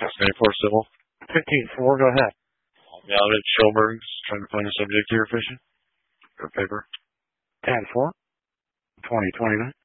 Stand for civil. 15-4, go ahead. Now at Schoberg's, trying to find a subject here, fishing. For paper. 10-4. 20-29.